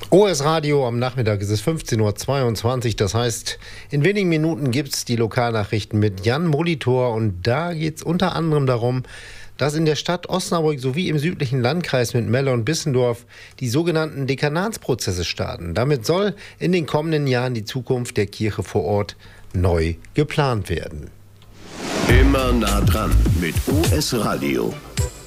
OS Radio, am Nachmittag ist es 15:22 Uhr. Das heißt, in wenigen Minuten gibt es die Lokalnachrichten mit Jan Molitor. Und da geht es unter anderem darum, dass in der Stadt Osnabrück sowie im südlichen Landkreis mit Melle und Bissendorf die sogenannten Dekanatsprozesse starten. Damit soll in den kommenden Jahren die Zukunft der Kirche vor Ort neu geplant werden. Immer nah dran mit OS Radio.